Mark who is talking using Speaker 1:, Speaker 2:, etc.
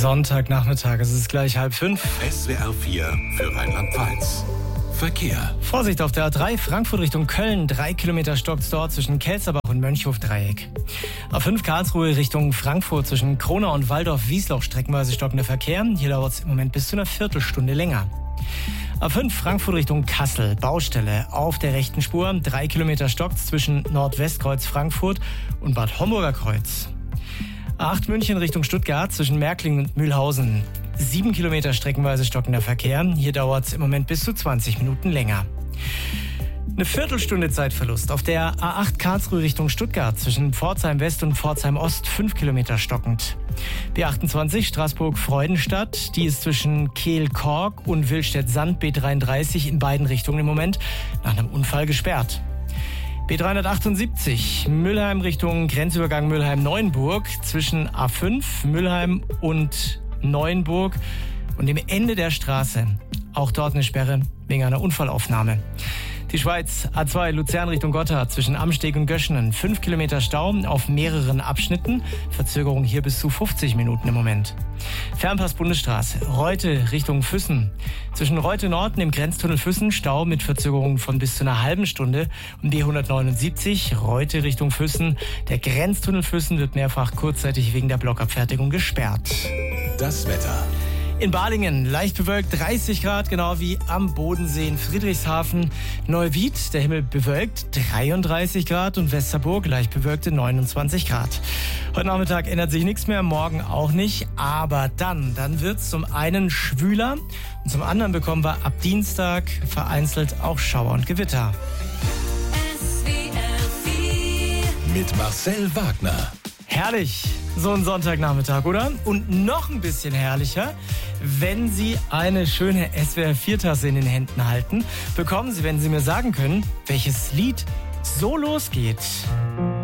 Speaker 1: Sonntagnachmittag, es ist gleich 4:30.
Speaker 2: SWR 4 für Rheinland-Pfalz. Verkehr.
Speaker 1: Vorsicht auf der A3 Frankfurt Richtung Köln, 3 Kilometer stockt's dort zwischen Kelsterbach und Mönchhof-Dreieck. A5 Karlsruhe Richtung Frankfurt zwischen Kronau und Waldorf-Wiesloch streckenweise stockender Verkehr. Hier dauert's im Moment bis zu einer Viertelstunde länger. A5 Frankfurt Richtung Kassel, Baustelle auf der rechten Spur, 3 Kilometer stockt's zwischen Nordwestkreuz Frankfurt und Bad Homburger Kreuz. A8 München Richtung Stuttgart zwischen Märklingen und Mühlhausen. 7 Kilometer streckenweise stockender Verkehr. Hier dauert es im Moment bis zu 20 Minuten länger. Eine Viertelstunde Zeitverlust auf der A8 Karlsruhe Richtung Stuttgart zwischen Pforzheim West und Pforzheim Ost, 5 Kilometer stockend. B28 Straßburg-Freudenstadt, die ist zwischen Kehl-Kork und Willstedt-Sand B33 in beiden Richtungen im Moment nach einem Unfall gesperrt. B378 Mülheim Richtung Grenzübergang Mülheim-Neuenburg zwischen A5 Mülheim und Neuenburg und dem Ende der Straße. Auch dort eine Sperre wegen einer Unfallaufnahme. Die Schweiz A2 Luzern Richtung Gotthard zwischen Amsteg und Göschenen. 5 Kilometer Stau auf mehreren Abschnitten. Verzögerung hier bis zu 50 Minuten im Moment. Fernpass Bundesstraße Reute Richtung Füssen. Zwischen Reute Nord und dem Grenztunnel Füssen Stau mit Verzögerungen von bis zu einer halben Stunde. Und B179 Reute Richtung Füssen. Der Grenztunnel Füssen wird mehrfach kurzzeitig wegen der Blockabfertigung gesperrt.
Speaker 2: Das Wetter.
Speaker 1: In Balingen leicht bewölkt, 30 Grad, genau wie am Bodensee in Friedrichshafen. Neuwied, der Himmel bewölkt, 33 Grad und Westerburg leicht bewölkte 29 Grad. Heute Nachmittag ändert sich nichts mehr, morgen auch nicht, aber dann wird's zum einen schwüler und zum anderen bekommen wir ab Dienstag vereinzelt auch Schauer und Gewitter.
Speaker 2: Mit Marcel Wagner.
Speaker 1: Herrlich, so ein Sonntagnachmittag, oder? Und noch ein bisschen herrlicher, wenn Sie eine schöne SWR4-Tasse in den Händen halten, bekommen Sie, wenn Sie mir sagen können, welches Lied so losgeht.